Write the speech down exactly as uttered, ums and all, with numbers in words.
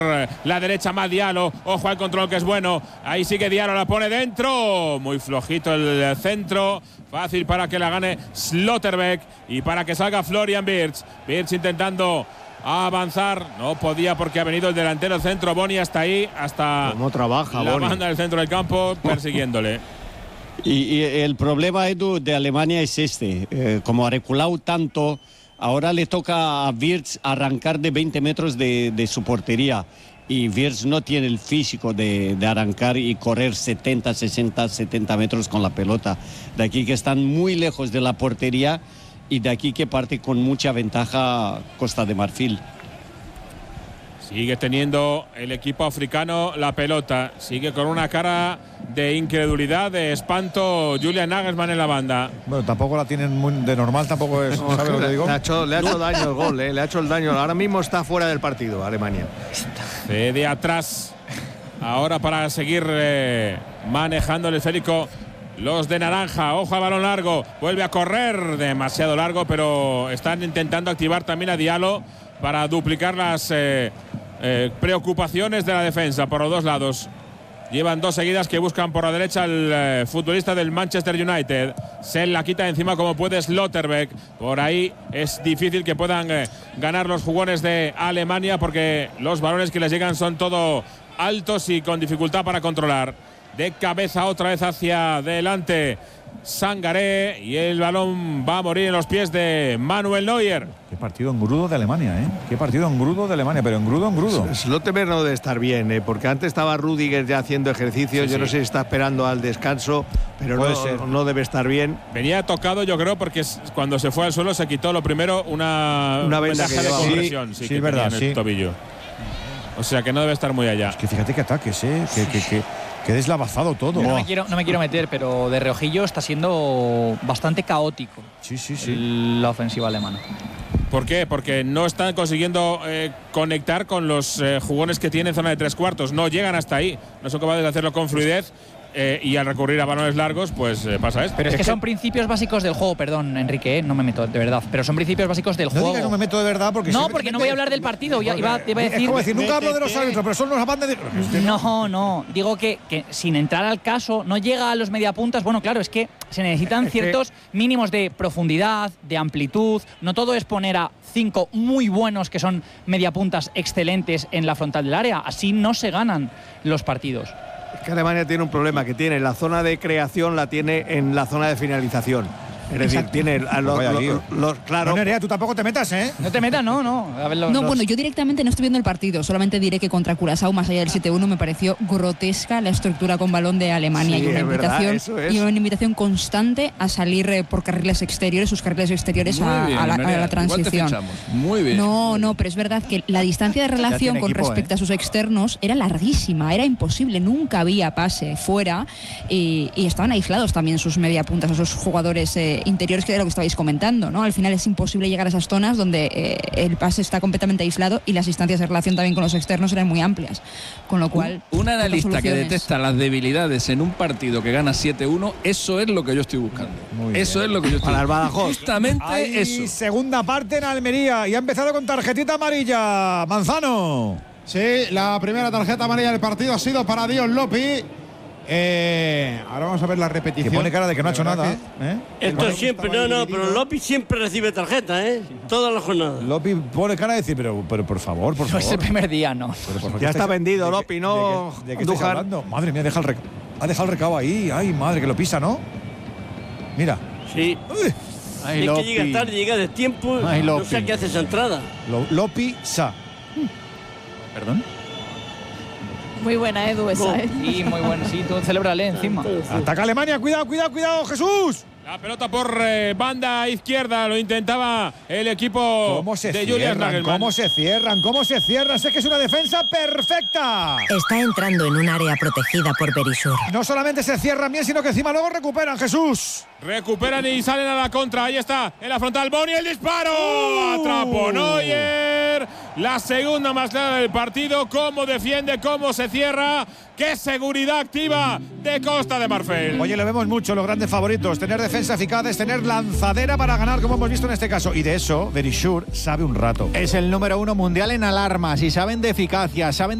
la derecha más Diallo, ojo al control que es bueno, ahí sigue Diallo, la pone dentro, muy flojito el centro, fácil para que la gane Slotterbeck y para que salga Florian Wirtz. Wirtz intentando avanzar, no podía porque ha venido el delantero centro, Boni hasta ahí, hasta ¿Cómo trabaja, la Boni? banda del centro del campo persiguiéndole. Y, y el problema, Edu, de Alemania es este, eh, como ha reculado tanto, ahora le toca a Wirtz arrancar de veinte metros de, de su portería y Wirtz no tiene el físico de, de arrancar y correr setenta, sesenta, setenta metros con la pelota. De aquí que están muy lejos de la portería y de aquí que parte con mucha ventaja Costa de Marfil. Sigue teniendo el equipo africano la pelota, sigue con una cara de incredulidad, de espanto Julian Nagelsmann en la banda. Bueno, tampoco la tienen muy de normal, tampoco es, No, ¿sabes lo que le, digo? le ha hecho, le ha hecho daño el gol, eh, le ha hecho el daño. Ahora mismo está fuera del partido Alemania. De atrás, ahora para seguir eh, manejando el esférico los de naranja. Ojo al balón largo, vuelve a correr demasiado largo, pero están intentando activar también a Diallo para duplicar las eh, eh, preocupaciones de la defensa por los dos lados. Llevan dos seguidas que buscan por la derecha el eh, futbolista del Manchester United. Se la quita encima como puede Slotterbeck. Por ahí es difícil que puedan eh, ganar los jugones de Alemania porque los balones que les llegan son todo altos y con dificultad para controlar. De cabeza otra vez hacia adelante Sangaré y el balón va a morir en los pies de Manuel Neuer. Qué partido engrudo de Alemania, ¿eh? Qué partido engrudo de Alemania, pero engrudo, engrudo. Slotterbeck no debe estar bien, ¿eh? Porque antes estaba Rüdiger ya haciendo ejercicio. Sí, Yo sí. no sé si está esperando al descanso, pero Puede no, ser. no debe estar bien. Venía tocado, yo creo, porque cuando se fue al suelo se quitó lo primero una, Una venda vendaja que de llevaba. compresión. Sí, Sí, sí, que es verdad, tenía en el sí. tobillo. O sea que no debe estar muy allá. Que fíjate qué ataques, ¿eh? Que, que, que, que deslavazado todo. No me, quiero, no me quiero meter, pero de reojillo está siendo bastante caótico Sí, sí, sí. el- la ofensiva alemana. ¿Por qué? Porque no están consiguiendo eh, conectar con los eh, jugones que tienen zona de tres cuartos. No llegan hasta ahí. No son capaces de hacerlo con fluidez. Eh, y al recurrir a balones largos, pues eh, pasa esto. Pero es que son principios básicos del juego, perdón, Enrique, ¿eh? No me meto, de verdad. Pero son principios básicos del No juego. digas no me meto de verdad porque No, siempre porque te no voy a metes- hablar del partido. Iba, iba, iba a Es decir. como decir, nunca hablo de los árbitros, pero son los amantes de. No, no. Digo que, que sin entrar al caso, no llega a los mediapuntas. Bueno, claro, es que se necesitan Es que- ciertos mínimos de profundidad, de amplitud. No todo es poner a cinco muy buenos que son mediapuntas excelentes en la frontal del área. Así no se ganan los partidos. Es que Alemania tiene un problema que tiene la zona de creación, la tiene en la zona de finalización. Es decir, Exacto. tiene a los, Vaya los- lío. los- claro. No, Nerea, tú tampoco te metas, ¿eh? No te metas, no, no. A ver, los- No, los- bueno, yo directamente no estoy viendo el partido, solamente diré que contra Curazao, más allá del siete uno, me pareció grotesca la estructura con balón de Alemania Sí, y una es verdad, invitación eso es. y una invitación constante a salir eh, por carriles exteriores, sus carriles exteriores Muy a, bien, a la, a Nerea, la igual te transición. fichamos. Muy bien. No, no, pero es verdad que la distancia de relación tiene con equipo, respecto ¿eh? a sus externos era larguísima, era imposible, nunca había pase fuera y, y estaban aislados también sus mediapuntas, esos jugadores eh, interiores, que era lo que estabais comentando, ¿no? Al final es imposible llegar a esas zonas donde eh, el pase está completamente aislado y las distancias de relación también con los externos eran muy amplias, con lo cual Un pocas analista que soluciones. detecta las debilidades en un partido que gana siete uno, eso es lo que yo estoy buscando. Muy Eso bien. es lo que yo estoy Para el buscando. Badajoz. Justamente Hay eso. segunda parte en Almería y ha empezado con tarjetita amarilla. Manzano. Sí, la primera tarjeta amarilla del partido ha sido para Dion Lopi. Eh, ahora vamos a ver la Que repetición. pone cara de que no ha hecho De verdad nada. que- ¿eh? El Esto balón siempre, estaba no, no, dividido. pero Lopi siempre recibe tarjeta, ¿eh? Todas las jornadas. Lopi pone cara de decir, pero, pero por favor, por No es favor. el primer día, no. Pero, ¿por qué Ya está estáis- vendido, de qué- Lopi, no, ¿De qué, de qué estáis Andújar. hablando? Madre mía, deja el rec- ha dejado el recado ahí. Ay, madre, que lo pisa, ¿no? Mira. Sí. Uy, Ay, Es Lopi. que llega tarde, llega de tiempo. Ay, No Lopi. sé qué hace esa entrada. Lo- Lopi sa. ¿Perdón? Muy buena Edu esa, ¿eh? Sí, muy bueno. Sí, tú celébrale encima. Ataca Alemania, cuidado, cuidado, cuidado, Jesús. La pelota por eh, banda izquierda, lo intentaba el equipo ¿Cómo se de Julian cierran? Nagelsmann. ¿Cómo se cierran? ¿Cómo se cierran? Sé que es una defensa perfecta. Está entrando en un área protegida por Berisur. No solamente se cierran bien, sino que encima luego recuperan, Jesús. Recuperan y salen a la contra. Ahí está, en la frontal Boni, el disparo. Uh. Atrapó Neuer. La segunda más clara del partido. Cómo defiende, cómo se cierra. Qué seguridad activa de Costa de Marfil. Oye, lo vemos mucho, los grandes favoritos. Tener defensa defensa eficaz es tener lanzadera para ganar, como hemos visto en este caso. Y de eso, Verisure sabe un rato. Es el número uno mundial en alarmas y saben de eficacia, saben